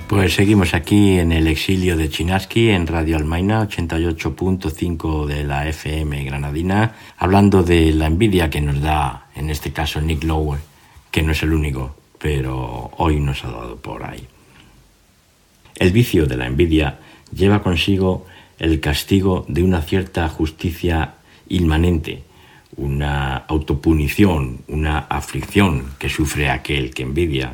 Pues seguimos aquí en el exilio de Chinaski en Radio Almaina 88.5 de la FM granadina, hablando de la envidia que nos da, en este caso, Nick Lowe, que no es el único, pero hoy nos ha dado por ahí. El vicio de la envidia lleva consigo el castigo de una cierta justicia inmanente, una autopunición, una aflicción que sufre aquel que envidia.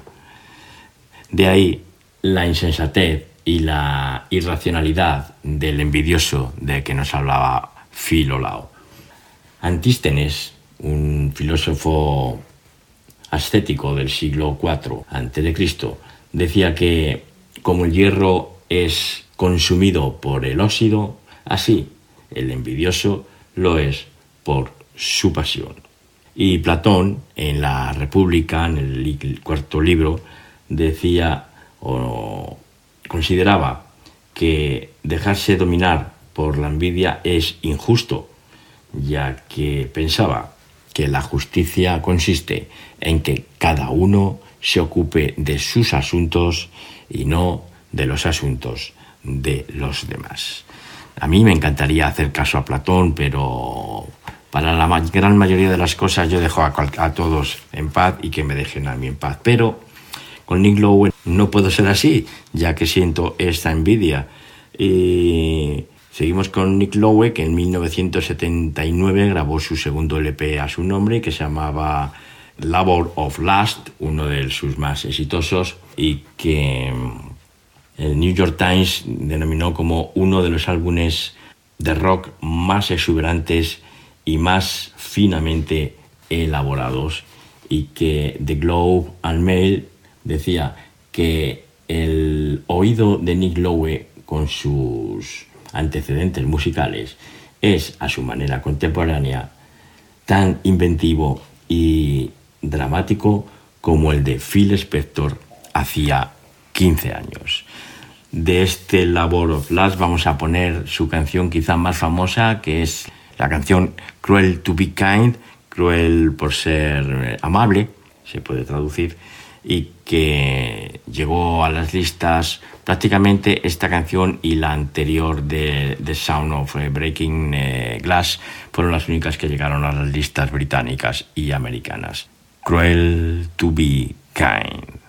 De ahí la insensatez y la irracionalidad del envidioso de que nos hablaba Filolao. Antístenes, un filósofo ascético del siglo IV a.C., decía que como el hierro es consumido por el óxido, así el envidioso lo es por su pasión. Y Platón, en la República, en el cuarto libro, decía o consideraba que dejarse dominar por la envidia es injusto, ya que pensaba que la justicia consiste en que cada uno se ocupe de sus asuntos y no de los asuntos de los demás. A mí me encantaría hacer caso a Platón, pero para la gran mayoría de las cosas yo dejo a todos en paz y que me dejen a mí en paz. Pero con Nick Lowe no puedo ser así, ya que siento esta envidia. Y seguimos con Nick Lowe, que en 1979 grabó su segundo LP a su nombre, que se llamaba Labor of Lust, uno de sus más exitosos, y que el New York Times denominó como uno de los álbumes de rock más exuberantes y más finamente elaborados, y que The Globe and Mail decía que el oído de Nick Lowe con sus antecedentes musicales es, a su manera contemporánea, tan inventivo y dramático como el de Phil Spector hacía 15 años. De este Labor of Lust vamos a poner su canción quizá más famosa, que es la canción Cruel to be Kind, cruel por ser amable, se puede traducir, y que llegó a las listas prácticamente esta canción y la anterior de The Sound of Breaking Glass fueron las únicas que llegaron a las listas británicas y americanas. Cruel to be Kind.